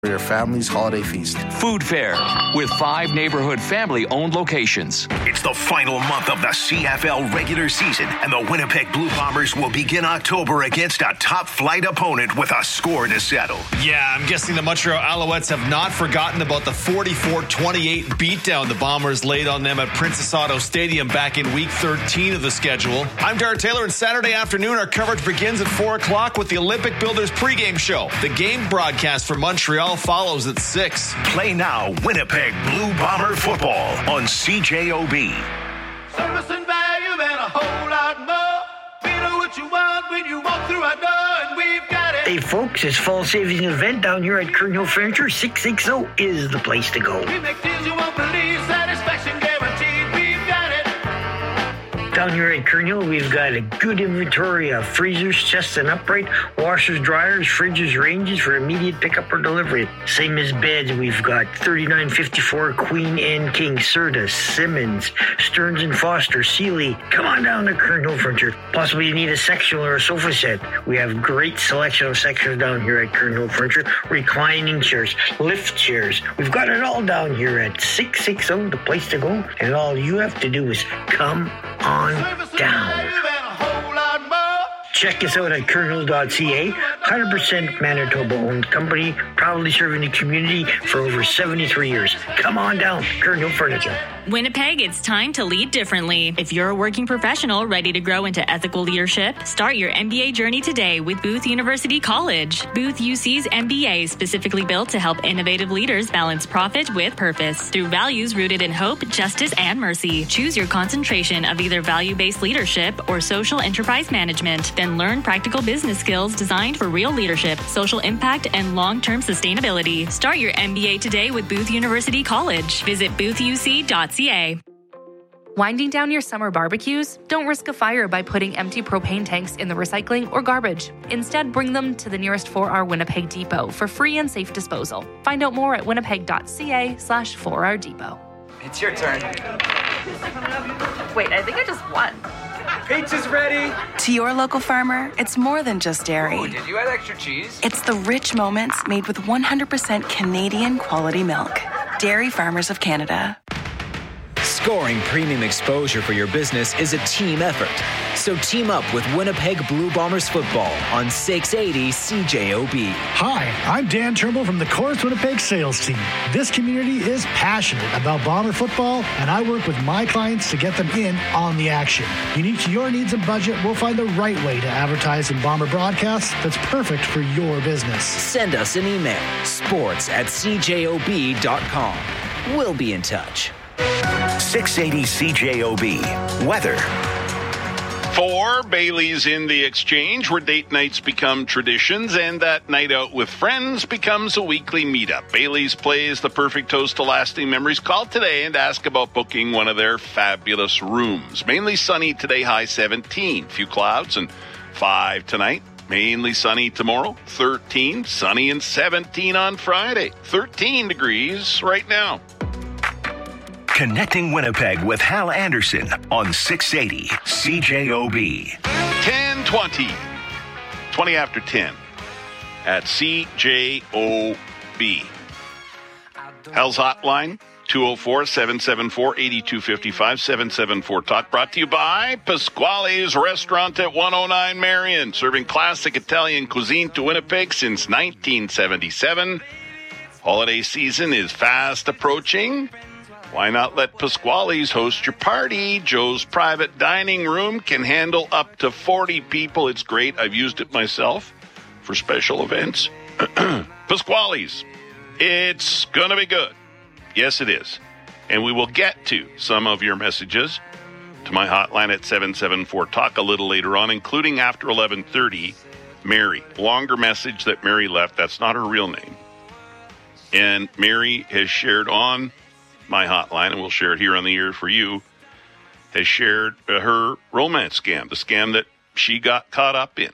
for your family's holiday feast. Food Fair with 5 neighborhood family-owned locations. It's the final month of the CFL regular season, and the Winnipeg Blue Bombers will begin October against a top-flight opponent with a score to settle. Yeah, I'm guessing the Montreal Alouettes have not forgotten about the 44-28 beatdown the Bombers laid on them at Princess Auto Stadium back in Week 13 of the schedule. I'm Darrell Taylor, and Saturday afternoon our coverage begins at 4 o'clock with the Olympic Builders pregame show. The game broadcast for Montreal follows at 6. Play now Winnipeg Blue Bomber football on CJOB. Service and value and a whole lot more. We know what you want when you walk through our door, and we've got it. Hey folks, it's fall savings event down here at Kernhill Furniture. 660 is the place to go. We make deals you won't believe, satisfaction guaranteed. We've got it. Down here at Kernhill, we've got a good inventory of freezers, chests and upright, washers, dryers, fridges, ranges for immediate pickup or delivery. Same as beds, we've got 3954 Queen and King, Serta, Simmons, Stearns and Foster, Sealy. Come on down to Kernhill Furniture. Possibly you need a sectional or a sofa set. We have great selection of sections down here at Kernhill Furniture. Reclining chairs, lift chairs. We've got it all down here at 660, the place to go. And all you have to do is come on down. Check us out at kernhill.ca. 100% Manitoba-owned company, proudly serving the community for over 73 years. Come on down, Kernhill Furniture. Winnipeg, it's time to lead differently. If you're a working professional ready to grow into ethical leadership, start your MBA journey today with Booth University College. Booth UC's MBA is specifically built to help innovative leaders balance profit with purpose through values rooted in hope, justice, and mercy. Choose your concentration of either value-based leadership or social enterprise management. Then learn practical business skills designed for real leadership, social impact, and long-term sustainability. Start your MBA today with Booth University College. Visit boothuc.ca. Winding down your summer barbecues? Don't risk a fire by putting empty propane tanks in the recycling or garbage. Instead, bring them to the nearest 4R Winnipeg depot for free and safe disposal. Find out more at winnipeg.ca/4R depot. It's your turn. Wait, I think I just won. Pizza's ready. To your local farmer, it's more than just dairy. Oh, did you add extra cheese? It's the rich moments made with 100% Canadian quality milk. Dairy Farmers of Canada. Scoring premium exposure for your business is a team effort. So team up with Winnipeg Blue Bombers football on 680 CJOB. Hi, I'm Dan Turnbull from the Chorus Winnipeg sales team. This community is passionate about Bomber football, and I work with my clients to get them in on the action. Unique to your needs and budget, we'll find the right way to advertise in Bomber broadcasts that's perfect for your business. Send us an email, sports@cjob.com. We'll be in touch. 680 CJOB. Weather. For Bailey's in the Exchange, where date nights become traditions and that night out with friends becomes a weekly meetup. Bailey's plays the perfect toast to lasting memories. Call today and ask about booking one of their fabulous rooms. Mainly sunny today, high 17. Few clouds and 5 tonight. Mainly sunny tomorrow, 13. Sunny and 17 on Friday. 13 degrees right now. Connecting Winnipeg with Hal Anderson on 680 CJOB. 10:20. 20 after 10 at CJOB. Hal's hotline, 204-774-8255, 774-TALK. Brought to you by Pasquale's Restaurant at 109 Marion. Serving classic Italian cuisine to Winnipeg since 1977. Holiday season is fast approaching. Why not let Pasquale's host your party? Joe's private dining room can handle up to 40 people. It's great. I've used it myself for special events. Pasquale's. It's going to be good. Yes, it is. And we will get to some of your messages to my hotline at 774-TALK a little later on, including after 11:30. Mary. Longer message that Mary left. That's not her real name. And Mary has shared on my hotline, and we'll share it here on the air for you, has shared her romance scam, the scam that she got caught up in.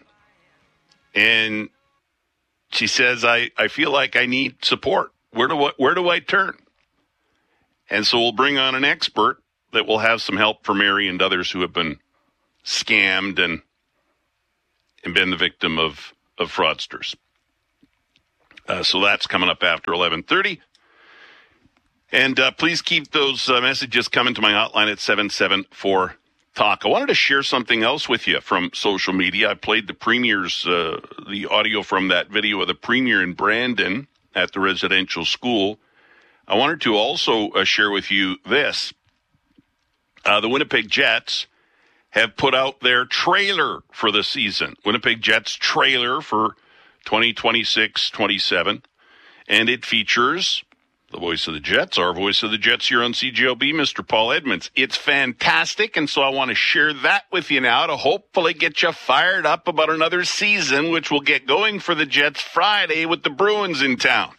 And she says, I feel like I need support. Where do I turn? And so we'll bring on an expert that will have some help for Mary and others who have been scammed and been the victim of fraudsters. So that's coming up after 11:30. And please keep those messages coming to my hotline at 774-TALK. I wanted to share something else with you from social media. I played the Premier's, the audio from that video of the Premier in Brandon at the residential school. I wanted to also share with you this. The Winnipeg Jets have put out their trailer for the season. Winnipeg Jets trailer for 2026-27. And it features the voice of the Jets, our voice of the Jets here on CJOB, Mr. Paul Edmonds. It's fantastic, and so I want to share that with you now to hopefully get you fired up about another season, which will get going for the Jets Friday with the Bruins in town.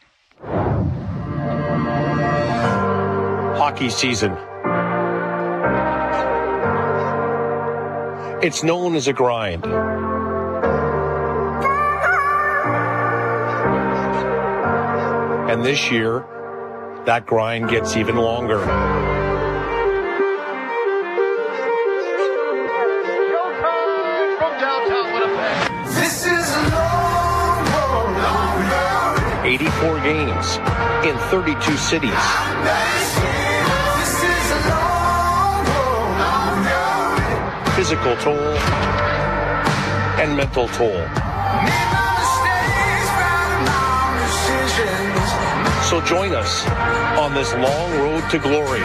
Hockey season. It's known as a grind. And this year, that grind gets even longer. This is a long road. 84 games in 32 cities. This is a long road. Physical toll and mental toll. So join us on this long road to glory.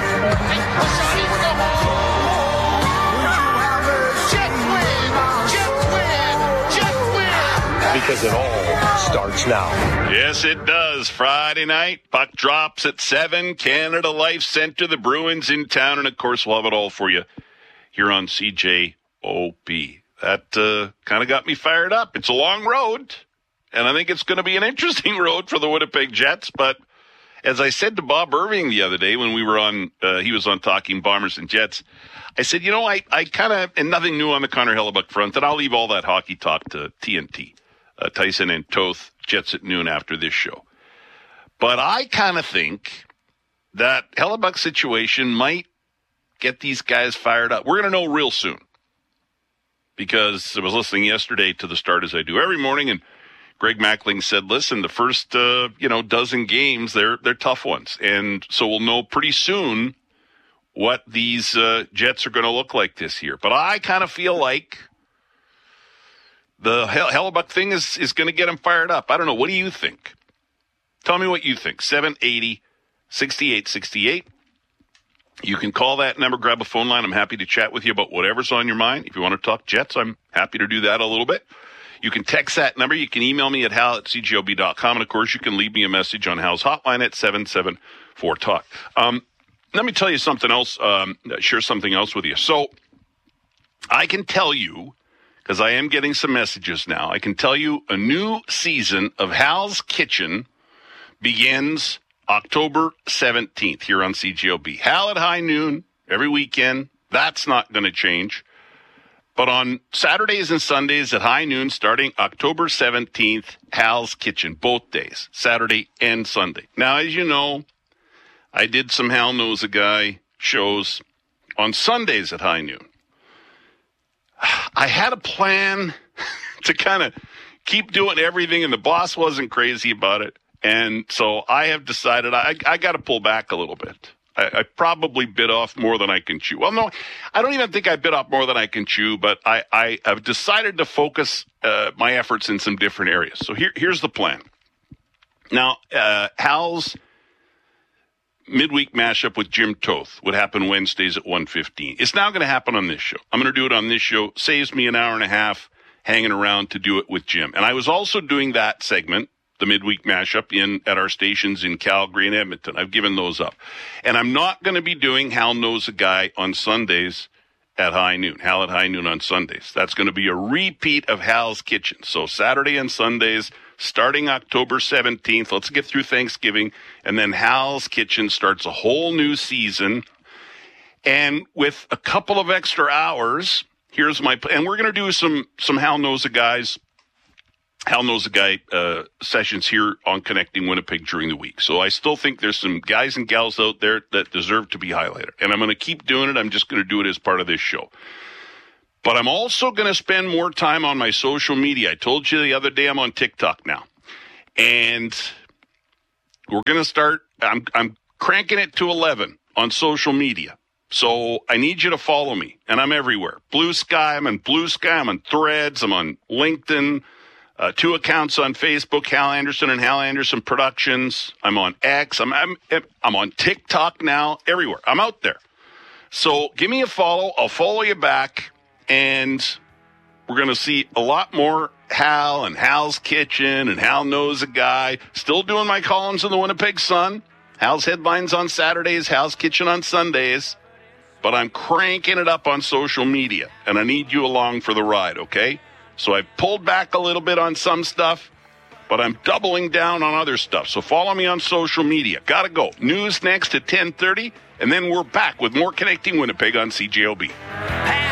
Because it all starts now. Yes, it does. Friday night, puck drops at 7. Canada Life Center, the Bruins in town. And, of course, we'll have it all for you here on CJOB. That kind of got me fired up. It's a long road, and I think it's going to be an interesting road for the Winnipeg Jets. But as I said to Bob Irving the other day when we were on, he was on Talking Bombers and Jets, I said, I kind of, and nothing new on the Connor Hellebuck front, and I'll leave all that hockey talk to TNT. Tyson and Toth, Jets at noon after this show. But I kind of think that Hellebuck's situation might get these guys fired up. We're going to know real soon. Because I was listening yesterday to the start as I do every morning, and Greg Mackling said, listen, the first, dozen games, they're tough ones. And so we'll know pretty soon what these Jets are going to look like this year. But I kind of feel like the Hellebuck thing is going to get him fired up. I don't know. What do you think? Tell me what you think. 780-6868. You can call that number, grab a phone line. I'm happy to chat with you about whatever's on your mind. If you want to talk Jets, I'm happy to do that a little bit. You can text that number. You can email me at hal@cjob.com. And, of course, you can leave me a message on Hal's hotline at 774-TALK. Let me tell you something else, share something else with you. So I can tell you, because I am getting some messages now, I can tell you a new season of Hal's Kitchen begins October 17th here on CJOB. Hal at high noon every weekend. That's not going to change. But on Saturdays and Sundays at high noon, starting October 17th, Hal's Kitchen, both days, Saturday and Sunday. Now, as you know, I did some Hal Knows a Guy shows on Sundays at high noon. I had a plan to kind of keep doing everything, and the boss wasn't crazy about it. And so I have decided I got to pull back a little bit. I probably bit off more than I can chew. Well, no, I don't even think I bit off more than I can chew, but I have decided to focus my efforts in some different areas. So here's the plan. Now, Hal's midweek mashup with Jim Toth would happen Wednesdays at 1:15. It's now going to happen on this show. I'm going to do it on this show. Saves me an hour and a half hanging around to do it with Jim. And I was also doing that segment, the midweek mashup, at our stations in Calgary and Edmonton. I've given those up. And I'm not going to be doing Hal Knows a Guy on Sundays at high noon. Hal at high noon on Sundays. That's going to be a repeat of Hal's Kitchen. So Saturday and Sundays, starting October 17th, let's get through Thanksgiving, and then Hal's Kitchen starts a whole new season. And with a couple of extra hours, here's my plan. And we're going to do some Hal Knows a Guy sessions here on Connecting Winnipeg during the week. So I still think there's some guys and gals out there that deserve to be highlighted. And I'm going to keep doing it. I'm just going to do it as part of this show. But I'm also going to spend more time on my social media. I told you the other day I'm on TikTok now. And we're going to start. I'm cranking it to 11 on social media. So I need you to follow me, and I'm everywhere. Blue Sky, I'm on Blue Sky, I'm on Threads, I'm on LinkedIn, 2 accounts on Facebook, Hal Anderson and Hal Anderson Productions. I'm on X, I'm on TikTok now, everywhere. I'm out there. So give me a follow, I'll follow you back, and we're going to see a lot more Hal and Hal's Kitchen and Hal Knows a Guy. Still doing my columns in the Winnipeg Sun. Hal's Headlines on Saturdays, Hal's Kitchen on Sundays. But I'm cranking it up on social media, and I need you along for the ride, okay? So I pulled back a little bit on some stuff, but I'm doubling down on other stuff. So follow me on social media. Gotta go. News next at 10:30, and then we're back with more Connecting Winnipeg on CJOB.